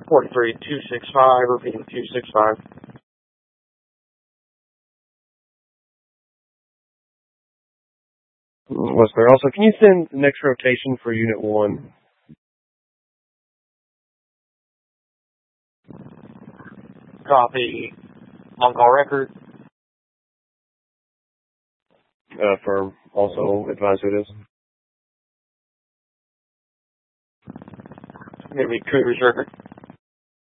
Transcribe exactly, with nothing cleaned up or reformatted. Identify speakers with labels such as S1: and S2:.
S1: forty-three two six five, repeating two six five.
S2: Was there also, can you send the next rotation for Unit one?
S1: Copy. On call record.
S2: Uh, firm. Also advise who it is.
S1: Maybe Cougar's record.